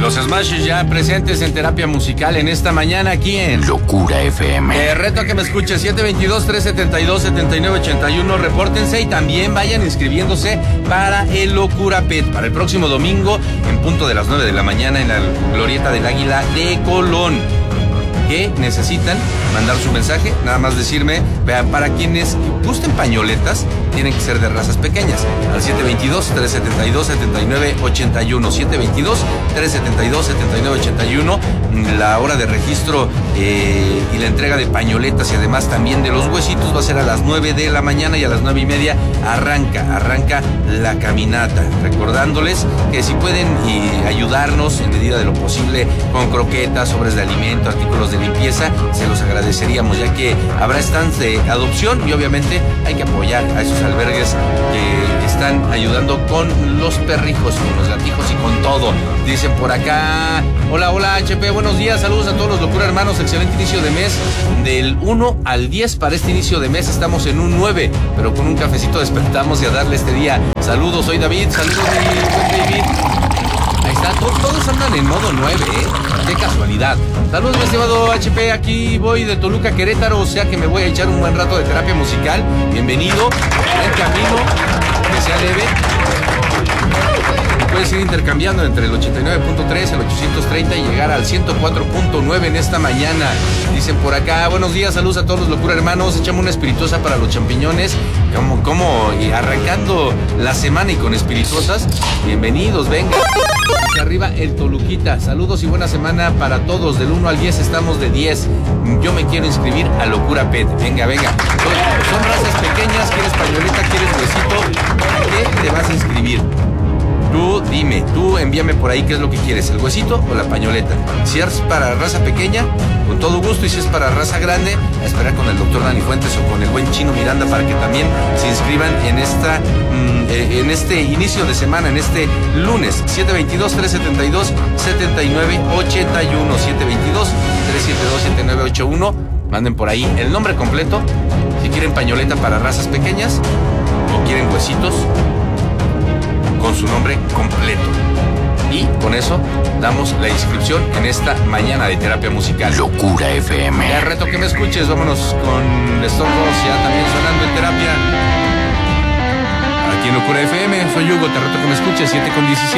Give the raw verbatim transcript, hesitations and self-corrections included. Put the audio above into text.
Los Smashes ya presentes en terapia musical en esta mañana aquí en Locura F M. Te reto a que me escuches. Siete dos dos, tres siete dos, siete nueve ocho uno. Repórtense y también vayan inscribiéndose para el Locura Pet para el próximo domingo en punto de las nueve de la mañana en la Glorieta del Águila de Colón. ¿Qué necesitan? Mandar su mensaje, nada más decirme, vea, para quienes gusten pañoletas, tienen que ser de razas pequeñas, al siete dos dos, tres siete dos, siete nueve ocho uno, siete dos dos, tres siete dos, siete nueve ocho uno, la hora de registro eh, y la entrega de pañoletas y además también de los huesitos va a ser a las nueve de la mañana y a las nueve y media arranca, arranca la caminata, recordándoles que si pueden y ayudarnos en medida de lo posible con croquetas, sobres de alimento, artículos de limpieza, se los agradeceríamos, ya que habrá stands de adopción y obviamente hay que apoyar a esos albergues que están ayudando con los perrijos, con los gatijos y con todo. Dicen por acá, hola, hola H P, buenos días, saludos a todos los Locura Hermanos, excelente inicio de mes, del uno al diez para este inicio de mes, estamos en un nueve, pero con un cafecito despertamos y a darle este día. Saludos, soy David, saludos mi buen David. Ahí está, todos andan en modo nueve, ¿eh? Qué casualidad. Saludos, mi estimado H P, aquí voy de Toluca, Querétaro, o sea que me voy a echar un buen rato de terapia musical. Bienvenido, en camino, que sea leve. Puedes ir intercambiando entre el ochenta y nueve punto tres, el ochocientos treinta y llegar al ciento cuatro punto nueve en esta mañana. Dicen por acá, buenos días, saludos a todos los Locura Hermanos, echamos una espirituosa para los champiñones, como, como y arrancando la semana y con espirituosas. Bienvenidos, venga. Hacia arriba el Toluquita, saludos y buena semana para todos, del uno al diez estamos de diez. Yo me quiero inscribir a Locura Pet, venga, venga. Son, son razas pequeñas, quieres pañoleta, quieres huesito, ¿qué te vas a inscribir? Tú dime, tú envíame por ahí qué es lo que quieres, el huesito o la pañoleta. Si es para raza pequeña, con todo gusto, y si es para raza grande, a esperar con el doctor Dani Fuentes o con el buen Chino Miranda para que también se inscriban en esta mmm, eh, en este inicio de semana, en este lunes. Siete dos dos, tres siete dos, siete nueve ocho uno, siete dos dos, tres siete dos, siete nueve ocho uno. Manden por ahí el nombre completo, si quieren pañoleta para razas pequeñas o quieren huesitos, con su nombre completo. Y con eso damos la inscripción en esta mañana de terapia musical. Locura F M. Te reto que me escuches, vámonos con Stone Roses, ya también sonando en terapia. Aquí en Locura F M, soy Hugo, te reto que me escuches, siete con diecisiete.